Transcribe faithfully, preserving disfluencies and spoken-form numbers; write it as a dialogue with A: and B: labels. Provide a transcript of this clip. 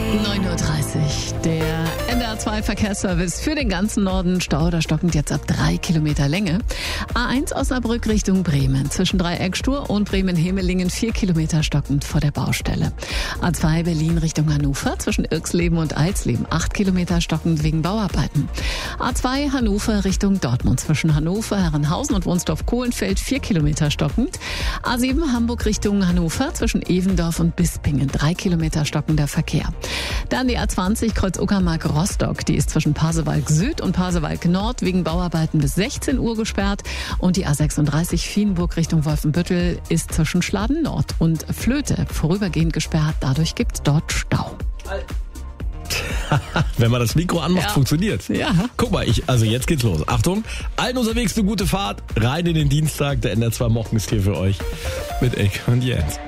A: neun Uhr dreißig, der N D R zwei Verkehrsservice für den ganzen Norden. Stau oder stockend jetzt ab drei Kilometer Länge. A eins Osnabrück Richtung Bremen. Zwischen Dreieckstur und Bremen-Hemelingen vier Kilometer stockend vor der Baustelle. A zwei Berlin Richtung Hannover. Zwischen Irxleben und Eilsleben acht Kilometer stockend wegen Bauarbeiten. A zwei Hannover Richtung Dortmund. Zwischen Hannover, Herrenhausen und Wunsdorf-Kohlenfeld vier Kilometer stockend. A sieben Hamburg Richtung Hannover. Zwischen Evendorf und Bispingen drei Kilometer stockender Verkehr. Dann die A zwanzig Kreuz Uckermark-Rostock. Die ist zwischen Pasewalk Süd und Pasewalk Nord wegen Bauarbeiten bis sechzehn Uhr gesperrt. Und die A sechsunddreißig Vienburg Richtung Wolfenbüttel ist zwischen Schladen Nord und Flöte vorübergehend gesperrt. Dadurch gibt's dort Stau.
B: Wenn man das Mikro anmacht,
A: ja.
B: funktioniert.
A: Ja.
B: Guck mal, ich, also jetzt geht's los. Achtung, allen unterwegs eine gute Fahrt. Rein in den Dienstag. Der N D R zwei Morgen ist hier für euch mit Eck und Jens.